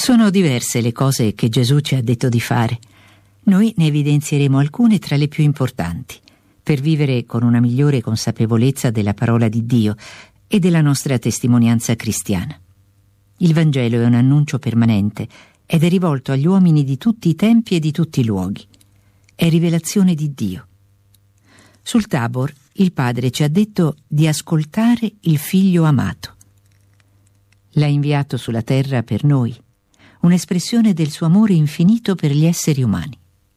Sono diverse le cose che Gesù ci ha detto di fare. Noi ne evidenzieremo alcune tra le più importanti, per vivere con una migliore consapevolezza della parola di Dio e della nostra testimonianza cristiana. Il Vangelo è un annuncio permanente ed è rivolto agli uomini di tutti i tempi e di tutti i luoghi. È rivelazione di Dio. Sul Tabor il Padre ci ha detto di ascoltare il Figlio amato. L'ha inviato sulla terra per noi, un'espressione del suo amore infinito per gli esseri umani.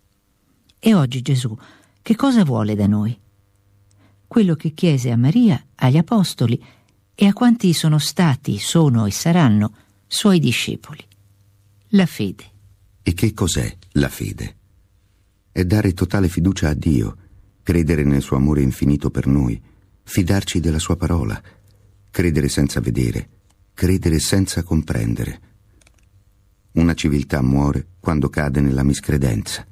E oggi Gesù che cosa vuole da noi? Quello che chiese a Maria, agli Apostoli e a quanti sono stati, sono e saranno suoi discepoli: la fede. E che cos'è la fede? È dare totale fiducia a Dio, credere nel suo amore infinito per noi, fidarci della sua parola, credere senza vedere, credere senza comprendere. Una civiltà muore quando cade nella miscredenza.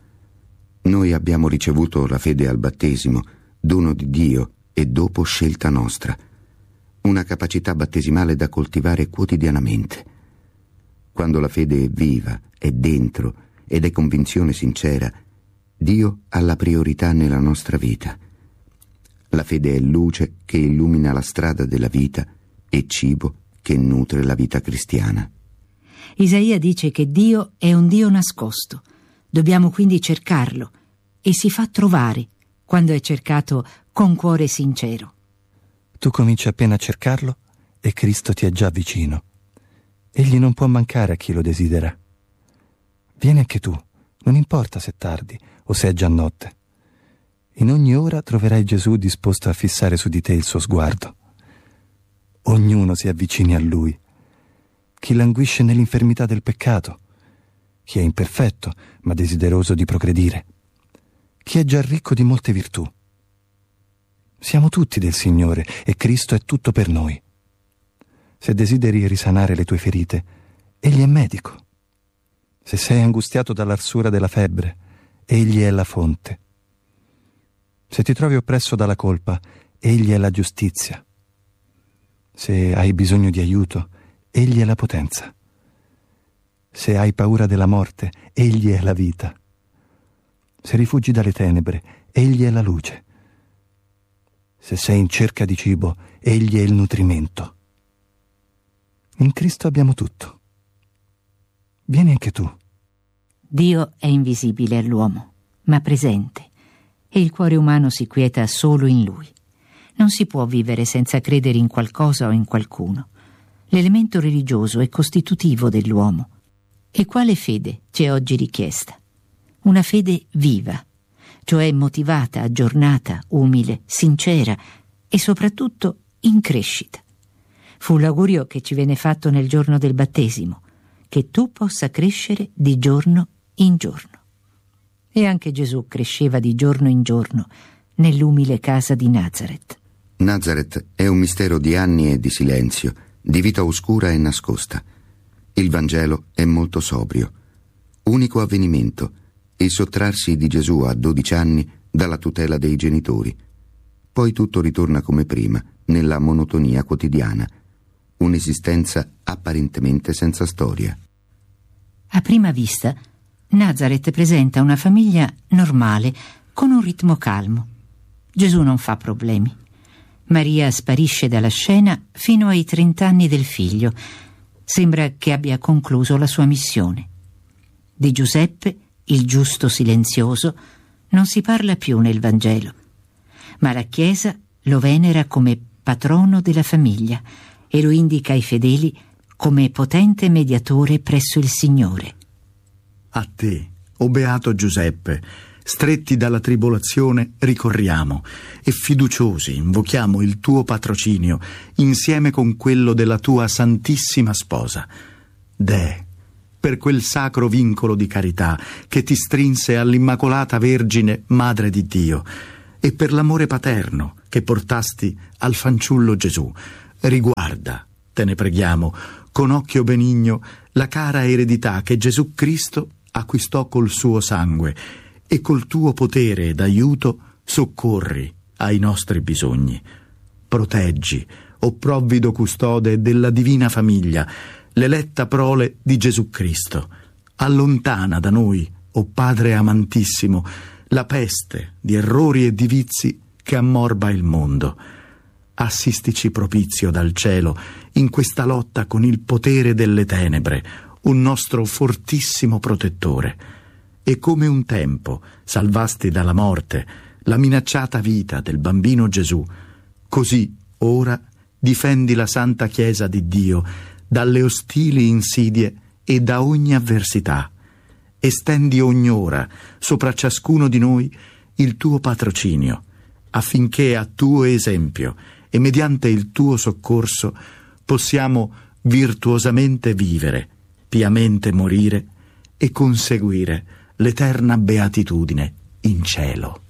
Noi abbiamo ricevuto la fede al battesimo, dono di Dio e dopo scelta nostra, una capacità battesimale da coltivare quotidianamente. Quando la fede è viva, è dentro ed è convinzione sincera, Dio ha la priorità nella nostra vita. La fede è luce che illumina la strada della vita e cibo che nutre la vita cristiana. Isaia dice che Dio è un Dio nascosto. Dobbiamo quindi cercarlo e si fa trovare quando è cercato con cuore sincero. Tu cominci appena a cercarlo e Cristo ti è già vicino. Egli non può mancare a chi lo desidera. Vieni anche tu, non importa se è tardi o se è già notte. In ogni ora troverai Gesù disposto a fissare su di te il suo sguardo. Ognuno si avvicini a Lui. Chi languisce nell'infermità del peccato, chi è imperfetto ma desideroso di progredire, chi è già ricco di molte virtù. Siamo tutti del Signore e Cristo è tutto per noi. Se desideri risanare le tue ferite, Egli è medico. Se sei angustiato dall'arsura della febbre, Egli è la fonte. Se ti trovi oppresso dalla colpa, Egli è la giustizia. Se hai bisogno di aiuto, Egli è la potenza. Se hai paura della morte, Egli è la vita. Se rifugi dalle tenebre, Egli è la luce. Se sei in cerca di cibo, Egli è il nutrimento. In Cristo abbiamo tutto. Vieni anche tu. Dio è invisibile all'uomo, ma presente, e il cuore umano si quieta solo in Lui. Non si può vivere senza credere in qualcosa o in qualcuno. L'elemento religioso è costitutivo dell'uomo. E quale fede ci è oggi richiesta? Una fede viva, cioè motivata, aggiornata, umile, sincera e soprattutto in crescita. Fu l'augurio che ci venne fatto nel giorno del battesimo, che tu possa crescere di giorno in giorno. E anche Gesù cresceva di giorno in giorno nell'umile casa di Nazaret. Nazaret è un mistero di anni e di silenzio, di vita oscura e nascosta. Il Vangelo è molto sobrio. Unico avvenimento, il sottrarsi di Gesù a 12 anni dalla tutela dei genitori. Poi tutto ritorna come prima, nella monotonia quotidiana. Un'esistenza apparentemente senza storia. A prima vista, Nazaret presenta una famiglia normale, con un ritmo calmo. Gesù non fa problemi. Maria sparisce dalla scena fino ai 30 anni del figlio. Sembra che abbia concluso la sua missione. Di Giuseppe, il giusto silenzioso, non si parla più nel Vangelo, ma la Chiesa lo venera come patrono della famiglia e lo indica ai fedeli come potente mediatore presso il Signore. A te, o beato Giuseppe, stretti dalla tribolazione, ricorriamo e fiduciosi invochiamo il tuo patrocinio insieme con quello della tua Santissima Sposa. Deh, per quel sacro vincolo di carità che ti strinse all'Immacolata Vergine, Madre di Dio, e per l'amore paterno che portasti al fanciullo Gesù, riguarda, te ne preghiamo, con occhio benigno la cara eredità che Gesù Cristo acquistò col suo sangue e col tuo potere ed aiuto soccorri ai nostri bisogni. Proteggi, o provvido custode della divina famiglia, l'eletta prole di Gesù Cristo. Allontana da noi, o Padre amantissimo, la peste di errori e di vizi che ammorba il mondo. Assistici propizio dal cielo in questa lotta con il potere delle tenebre, un nostro fortissimo protettore. E come un tempo salvasti dalla morte la minacciata vita del bambino Gesù, così ora difendi la Santa Chiesa di Dio dalle ostili insidie e da ogni avversità. Estendi ogni ora sopra ciascuno di noi il tuo patrocinio, affinché a tuo esempio e mediante il tuo soccorso possiamo virtuosamente vivere, piamente morire e conseguire l'eterna beatitudine in cielo.